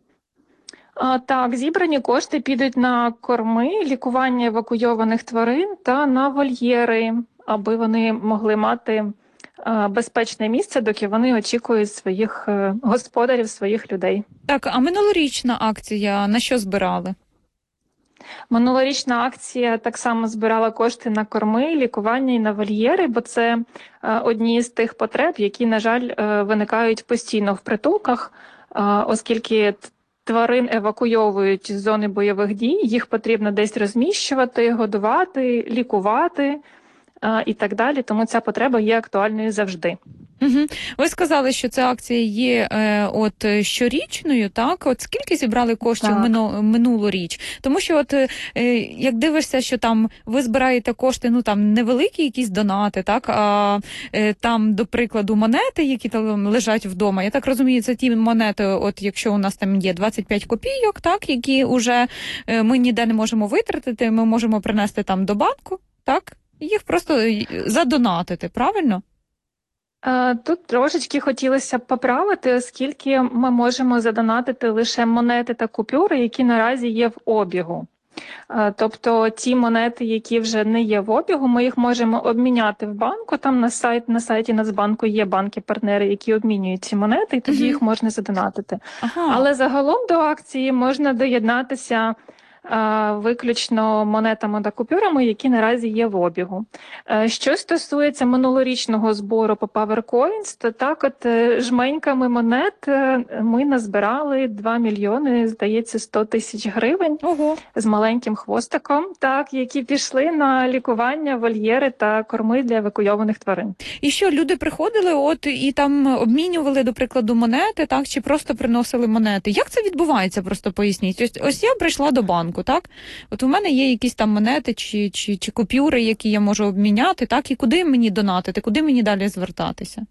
Так, зібрані кошти підуть на корми, лікування евакуйованих тварин та на вольєри, аби вони могли мати безпечне місце, доки вони очікують своїх господарів, своїх людей. Так, а минулорічна акція на що збирали? Минулорічна акція так само збирала кошти на корми, лікування і на вольєри, бо це одні з тих потреб, які, на жаль, виникають постійно в притулках, оскільки тварин евакуйовують з зони бойових дій, їх потрібно десь розміщувати, годувати, лікувати і так далі, тому ця потреба є актуальною завжди. Ви сказали, що ця акція є щорічною, так? От скільки зібрали коштів минулоріч? Тому що як дивишся, що там ви збираєте кошти, невеликі якісь донати, так? А там, до прикладу, монети, які там лежать вдома. Я так розумію, це ті монети, якщо у нас там є 25 копійок, так, які вже ми ніде не можемо витратити, ми можемо принести там до банку, так? І їх просто задонатити, правильно? Тут трошечки хотілося б поправити, оскільки ми можемо задонатити лише монети та купюри, які наразі є в обігу. Тобто ті монети, які вже не є в обігу, ми їх можемо обміняти в банку. Там на сайті Нацбанку є банки-партнери, які обмінюють ці монети, і тоді їх можна задонатити. Але загалом до акції можна доєднатися виключно монетами та купюрами, які наразі є в обігу. Що стосується минулорічного збору по PowerCoins, то так от жменьками монет ми назбирали 2 мільйони, здається, 100 тисяч гривень. Ого. З маленьким хвостиком, так, які пішли на лікування, вольєри та корми для евакуйованих тварин. І що, люди приходили і там обмінювали, до прикладу, монети, так, чи просто приносили монети? Як це відбувається, просто поясніть? Ось я прийшла до банку, так? От у мене є якісь там монети чи купюри, які я можу обміняти, так? І куди мені донатити, куди мені далі звертатися?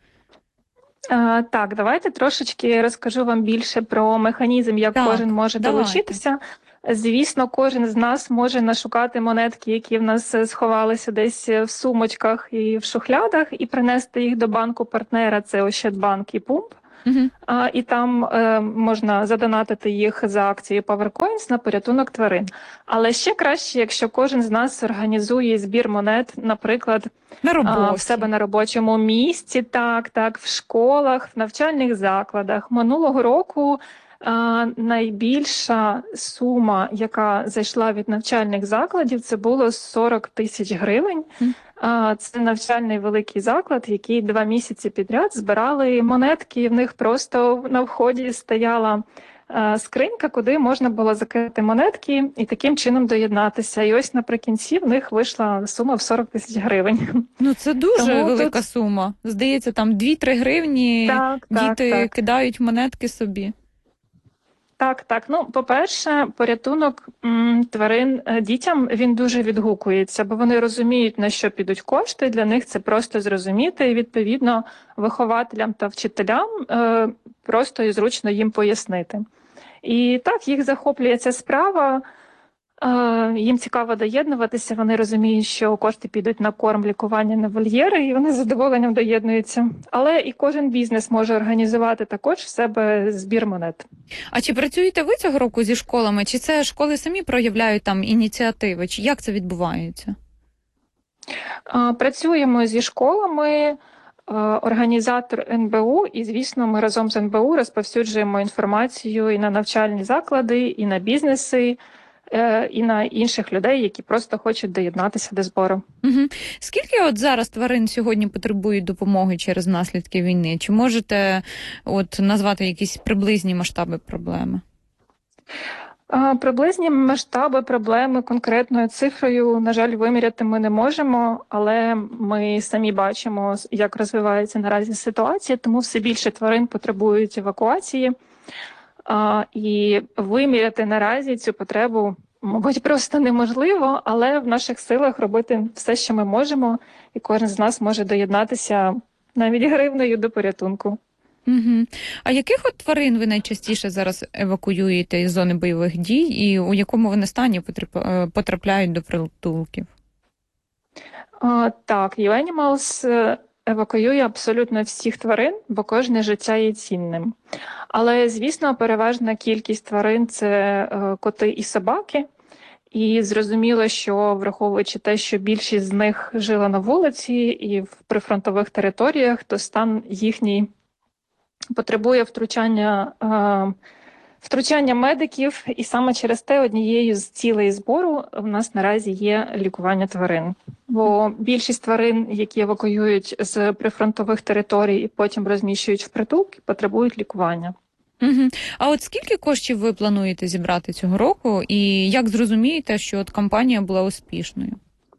Так, давайте трошечки розкажу вам більше про механізм, як кожен може долучитися. Звісно, кожен з нас може нашукати монетки, які в нас сховалися десь в сумочках і в шухлядах, і принести їх до банку-партнера, це Ощадбанк і Пумп. І там можна задонатити їх за акцією PowerCoins на порятунок тварин. Але ще краще, якщо кожен з нас організує збір монет, наприклад, в себе на робочому місці, так, в школах, в навчальних закладах. Минулого року найбільша сума, яка зайшла від навчальних закладів, це було 40 тисяч гривень. Це навчальний великий заклад, який 2 місяці підряд збирали монетки, в них просто на вході стояла скринька, куди можна було закинути монетки і таким чином доєднатися. І ось наприкінці в них вийшла сума в 40 тисяч гривень. Ну це дуже велика сума. Здається, там 2-3 гривні діти кидають монетки собі. Так. Ну, по-перше, порятунок тварин дітям, він дуже відгукується, бо вони розуміють, на що підуть кошти, для них це просто зрозуміти, і, відповідно, вихователям та вчителям просто і зручно їм пояснити. І так, їх захоплює ця справа, їм цікаво доєднуватися, вони розуміють, що кошти підуть на корм, лікування, на вольєри, і вони з задоволенням доєднуються. Але і кожен бізнес може організувати також в себе збір монет. А чи працюєте ви цього року зі школами? Чи це школи самі проявляють там ініціативи? Чи як це відбувається? Працюємо зі школами, організатор НБУ, і, звісно, ми разом з НБУ розповсюджуємо інформацію і на навчальні заклади, і на бізнеси, і на інших людей, які просто хочуть доєднатися до збору. Скільки от зараз тварин сьогодні потребують допомоги через наслідки війни? Чи можете назвати якісь приблизні масштаби проблеми? Приблизні масштаби проблеми конкретною цифрою, на жаль, виміряти ми не можемо, але ми самі бачимо, як розвивається наразі ситуація, тому все більше тварин потребують евакуації. І виміряти наразі цю потребу, мабуть, просто неможливо, але в наших силах робити все, що ми можемо, і кожен з нас може доєднатися навіть гривнею до порятунку. А яких от тварин ви найчастіше зараз евакуюєте із зони бойових дій, і у якому вони стані потрапляють до притулків? Так, U-Animals евакуює абсолютно всіх тварин, бо кожне життя є цінним. Але, звісно, переважна кількість тварин – це коти і собаки. І зрозуміло, що враховуючи те, що більшість з них жила на вулиці і в прифронтових територіях, то стан їхній потребує втручання медиків, і саме через те однією з цілей збору в нас наразі є лікування тварин. Бо більшість тварин, які евакуюють з прифронтових територій і потім розміщують в притулки, потребують лікування. А от скільки коштів ви плануєте зібрати цього року, і як зрозумієте, що от кампанія була успішною?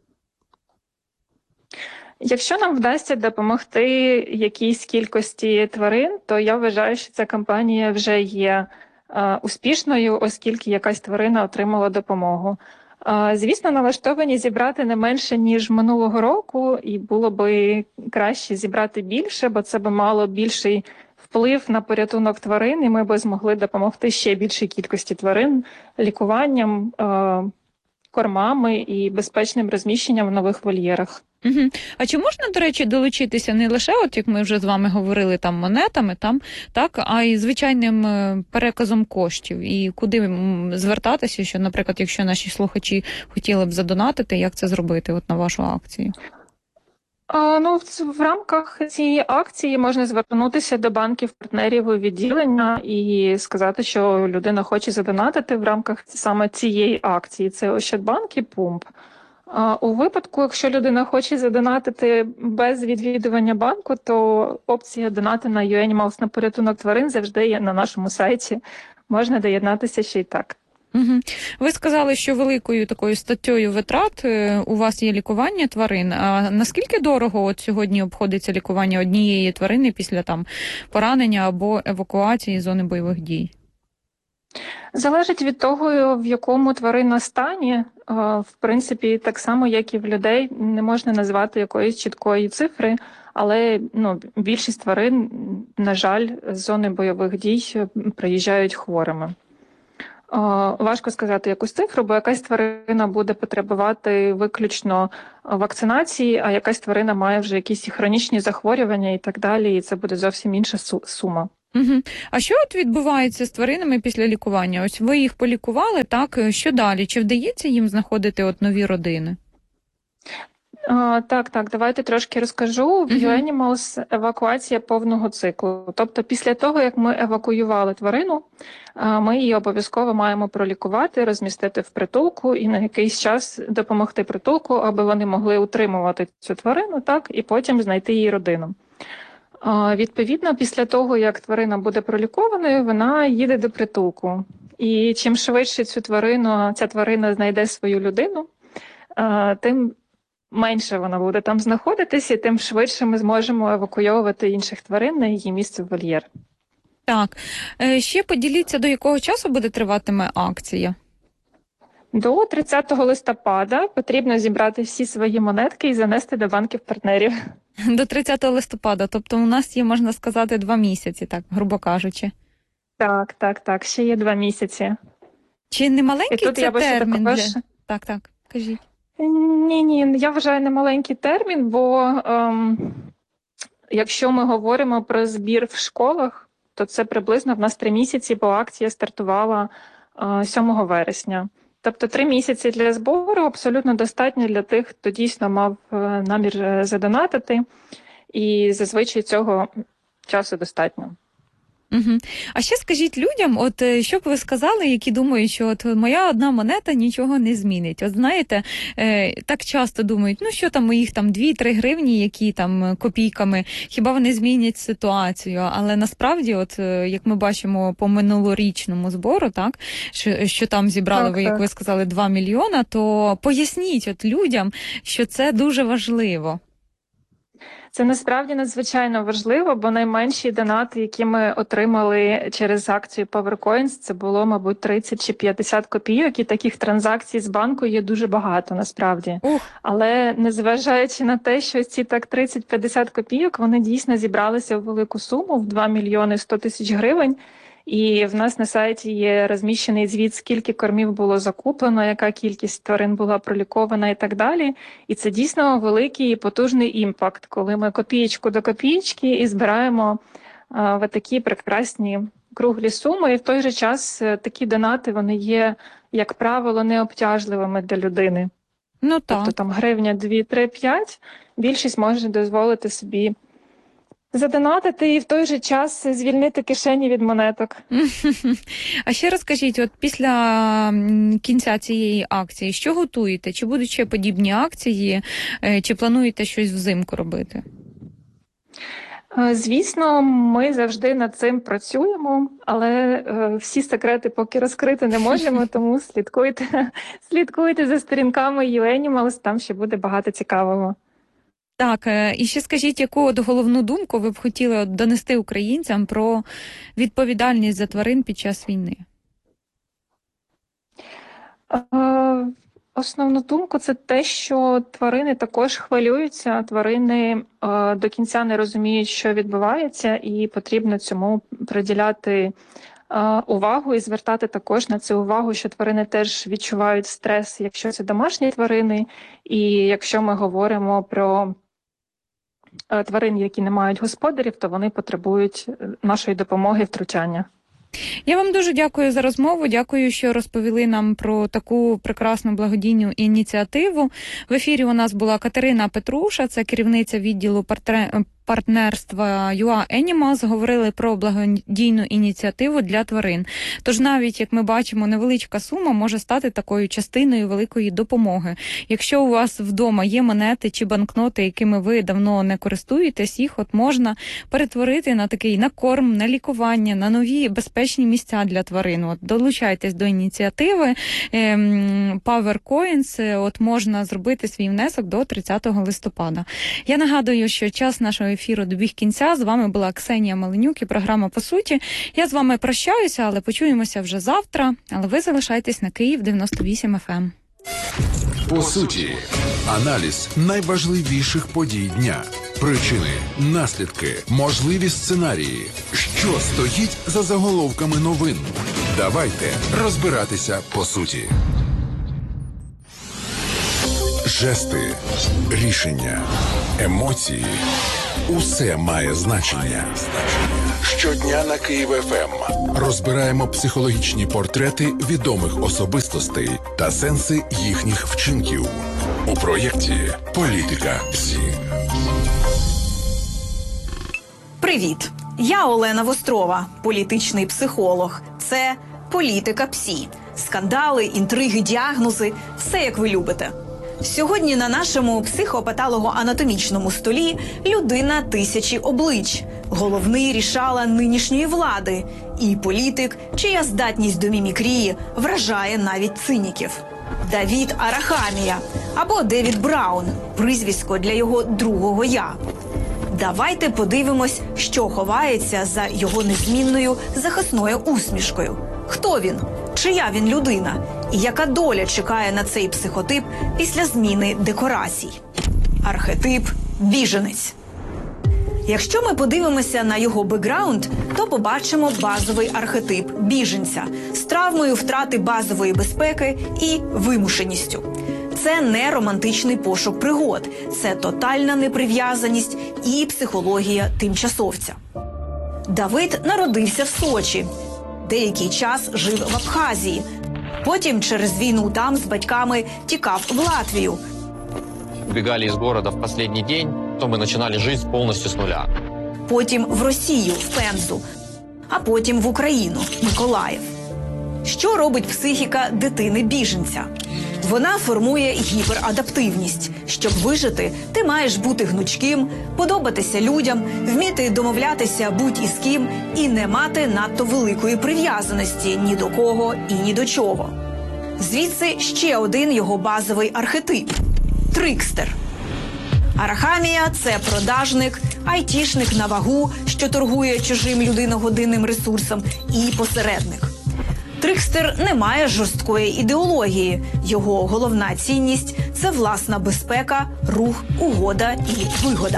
Якщо нам вдасться допомогти якійсь кількості тварин, то я вважаю, що ця кампанія вже є успішною, оскільки якась тварина отримала допомогу. Звісно, налаштовані зібрати не менше, ніж минулого року, і було би краще зібрати більше, бо це би мало більший вплив на порятунок тварин, і ми би змогли допомогти ще більшій кількості тварин лікуванням, кормами і безпечним розміщенням в нових вольєрах. А чи можна, до речі, долучитися не лише, от як ми вже з вами говорили, там монетами, а й звичайним переказом коштів? І куди звертатися, що, наприклад, якщо наші слухачі хотіли б задонатити, як це зробити от на вашу акцію? В рамках цієї акції можна звернутися до банків-партнерів у відділення і сказати, що людина хоче задонатити в рамках саме цієї акції. Це Ощадбанк і Пумп. У випадку, якщо людина хоче задонатити без відвідування банку, то опція донати на UAnimals на порятунок тварин завжди є на нашому сайті. Можна доєднатися ще й так. Угу. Ви сказали, що великою такою статтею витрат у вас є лікування тварин. А наскільки дорого от сьогодні обходиться лікування однієї тварини після поранення або евакуації з зони бойових дій? Залежить від того, в якому тварина стані. В принципі, так само, як і в людей, не можна назвати якоїсь чіткої цифри, але більшість тварин, на жаль, з зони бойових дій приїжджають хворими. Важко сказати якусь цифру, бо якась тварина буде потребувати виключно вакцинації, а якась тварина має вже якісь хронічні захворювання і так далі, і це буде зовсім інша сума. Угу. А що от відбувається з тваринами після лікування? Ось ви їх полікували, так? Що далі? Чи вдається їм знаходити от нові родини? Так, давайте трошки розкажу. В UAnimals евакуація повного циклу. Тобто після того, як ми евакуювали тварину, ми її обов'язково маємо пролікувати, розмістити в притулку і на якийсь час допомогти притулку, аби вони могли утримувати цю тварину, так, і потім знайти її родину. Відповідно, після того, як тварина буде пролікованою, вона їде до притулку. І чим швидше ця тварина знайде свою людину, тим менше вона буде там знаходитися, і тим швидше ми зможемо евакуйовувати інших тварин на її місце в вольєр. Так. Ще поділіться, до якого часу буде триватиме акція? До 30 листопада потрібно зібрати всі свої монетки і занести до банків-партнерів. До 30 листопада, тобто у нас є, можна сказати, 2 місяці, так, грубо кажучи. Так, ще є 2 місяці. Чи не маленький це термін? Так, кажіть. Ні, я вважаю не маленький термін, бо якщо ми говоримо про збір в школах, то це приблизно в нас 3 місяці, бо акція стартувала 7 вересня. Тобто 3 місяці для збору абсолютно достатньо для тих, хто дійсно мав намір задонатити, і зазвичай цього часу достатньо. Угу. А ще скажіть людям, от що б ви сказали, які думають, що от моя одна монета нічого не змінить. От знаєте, так часто думають, що там моїх 2-3 гривні, які там копійками, хіба вони змінять ситуацію? Але насправді, от як ми бачимо по минулорічному збору, так, що там зібрали ви, як ви сказали, 2 мільйона, то поясніть от людям, що це дуже важливо. Це насправді надзвичайно важливо, бо найменші донати, які ми отримали через акцію PowerCoins, це було, мабуть, 30 чи 50 копійок, і таких транзакцій з банку є дуже багато, насправді. Але незважаючи на те, що ці 30-50 копійок, вони дійсно зібралися в велику суму, в 2 мільйони 100 тисяч гривень. І в нас на сайті є розміщений звіт, скільки кормів було закуплено, яка кількість тварин була пролікована і так далі. І це дійсно великий і потужний імпакт, коли ми копієчку до копієчки і збираємо в такі прекрасні круглі суми. І в той же час такі донати, вони є, як правило, необтяжливими для людини. Тобто там гривня 2, 3, 5, більшість може дозволити собі задонатити і в той же час звільнити кишені від монеток. А ще розкажіть, от після кінця цієї акції, що готуєте? Чи будуть ще подібні акції? Чи плануєте щось взимку робити? Звісно, ми завжди над цим працюємо, але всі секрети поки розкрити не можемо, тому слідкуйте за сторінками UAnimals, там ще буде багато цікавого. Так, і ще скажіть, яку от головну думку ви б хотіли донести українцям про відповідальність за тварин під час війни? Основну думку – це те, що тварини також хвилюються, тварини до кінця не розуміють, що відбувається, і потрібно цьому приділяти увагу і звертати також на це увагу, що тварини теж відчувають стрес, якщо це домашні тварини, і якщо ми говоримо про тварин, які не мають господарів, то вони потребують нашої допомоги, втручання. Я вам дуже дякую за розмову. Дякую, що розповіли нам про таку прекрасну благодійну ініціативу. В ефірі у нас була Катерина Петруша, це керівниця відділу партнерства UA Animals. Говорили про благодійну ініціативу для тварин. Тож навіть, як ми бачимо, невеличка сума може стати такою частиною великої допомоги. Якщо у вас вдома є монети чи банкноти, якими ви давно не користуєтесь, їх можна перетворити на такий на корм, на лікування, на нові безпечні місця для тварин. Долучайтесь до ініціативи Power Coins. Можна зробити свій внесок до 30 листопада. Я нагадую, що час нашого ефіру добіг кінця. З вами була Ксенія Маленюк і програма «По суті». Я з вами прощаюся, але почуємося вже завтра. Але ви залишайтесь на Київ 98 FM. По суті, аналіз найважливіших подій дня. Причини, наслідки, можливі сценарії. Що стоїть за заголовками новин? Давайте розбиратися по суті. Жести, рішення, емоції – усе має значення. Щодня на Київ ФМ розбираємо психологічні портрети відомих особистостей та сенси їхніх вчинків у проєкті «Політика ПСІ». Привіт! Я Олена Вострова, політичний психолог. Це «Політика ПСІ». Скандали, інтриги, діагнози – все як ви любите. Сьогодні на нашому психопатологоанатомічному столі людина тисячі облич, головний рішала нинішньої влади і політик, чия здатність до мімікрії вражає навіть циніків. Давід Арахамія або Девід Браун – прізвисько для його другого «я». Давайте подивимось, що ховається за його незмінною захисною усмішкою. Хто він? Чия він людина? І яка доля чекає на цей психотип після зміни декорацій? Архетип – біженець. Якщо ми подивимося на його бекграунд, то побачимо базовий архетип біженця з травмою втрати базової безпеки і вимушеністю. Це не романтичний пошук пригод, це тотальна неприв'язаність і психологія тимчасовця. Давид народився в Сочі. Деякий час жив в Абхазії. Потім через війну там з батьками тікав в Латвію. Убегали из города в последний день, то мы начинали жизнь полностью с нуля. Потім в Росію, в Пензу. А потім в Україну, Миколаїв. Що робить психіка дитини-біженця? Вона формує гіперадаптивність. Щоб вижити, ти маєш бути гнучким, подобатися людям, вміти домовлятися будь-із ким і не мати надто великої прив'язаності ні до кого і ні до чого. Звідси ще один його базовий архетип – трикстер. Арахамія – це продажник, айтішник на вагу, що торгує чужим людиногодинним ресурсом, і посередник. Трикстер не має жорсткої ідеології. Його головна цінність – це власна безпека, рух, угода і вигода.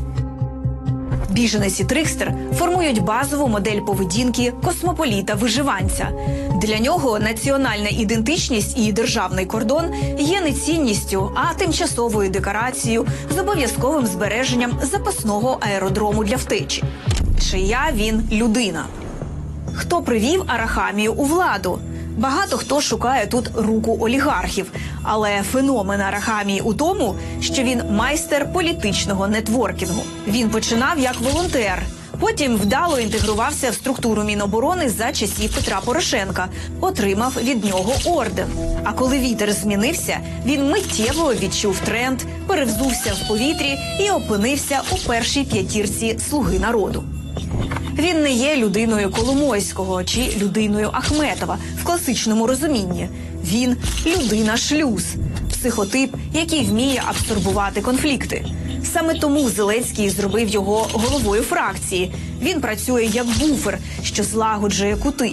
Біженець і трикстер формують базову модель поведінки космополіта-виживанця. Для нього національна ідентичність і державний кордон є не цінністю, а тимчасовою декорацією з обов'язковим збереженням запасного аеродрому для втечі. Чия він людина? Хто привів Арахамію у владу? Багато хто шукає тут руку олігархів. Але феномен Арахамії у тому, що він майстер політичного нетворкінгу. Він починав як волонтер. Потім вдало інтегрувався в структуру Міноборони за часів Петра Порошенка. Отримав від нього орден. А коли вітер змінився, він миттєво відчув тренд, перевзувся в повітрі і опинився у першій п'ятірці «Слуги народу». Він не є людиною Коломойського чи людиною Ахметова в класичному розумінні. Він – людина-шлюз, психотип, який вміє абсорбувати конфлікти. Саме тому Зеленський зробив його головою фракції. Він працює як буфер, що злагоджує кути.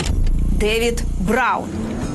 Девід Браун.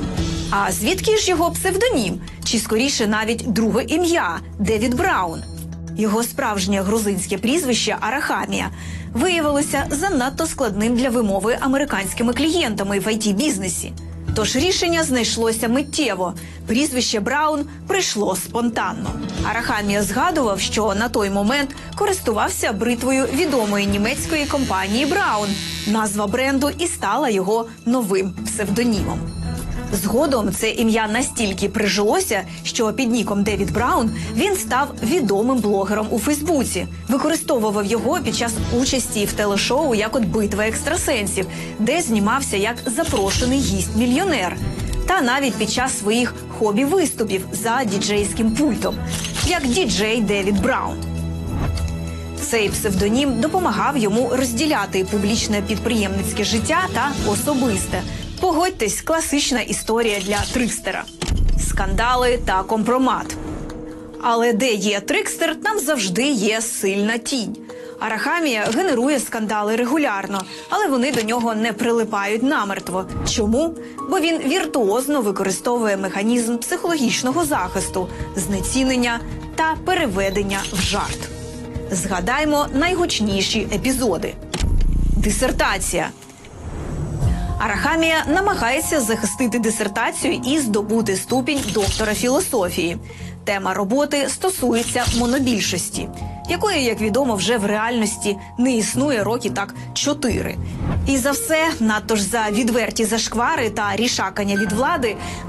А звідки ж його псевдонім? Чи скоріше навіть друге ім'я – Девід Браун? Його справжнє грузинське прізвище Арахамія виявилося занадто складним для вимови американськими клієнтами в IT-бізнесі. Тож рішення знайшлося миттєво. Прізвище Браун прийшло спонтанно. Арахамія згадував, що на той момент користувався бритвою відомої німецької компанії Браун. Назва бренду і стала його новим псевдонімом. Згодом це ім'я настільки прижилося, що під ніком Девід Браун він став відомим блогером у Фейсбуці. Використовував його під час участі в телешоу як от «Битва екстрасенсів», де знімався як запрошений гість-мільйонер. Та навіть під час своїх хобі-виступів за діджейським пультом, як діджей Девід Браун. Цей псевдонім допомагав йому розділяти публічне підприємницьке життя та особисте. Погодьтесь, класична історія для трикстера. Скандали та компромат. Але де є трикстер, там завжди є сильна тінь. Арахамія генерує скандали регулярно, але вони до нього не прилипають намертво. Чому? Бо він віртуозно використовує механізм психологічного захисту, знецінення та переведення в жарт. Згадаймо найгучніші епізоди. Дисертація. Арахамія намагається захистити дисертацію і здобути ступінь доктора філософії. Тема роботи стосується монобільшості, якої, як відомо, вже в реальності не існує роки так 4. І за все, надто ж за відверті зашквари та рішакання від влади,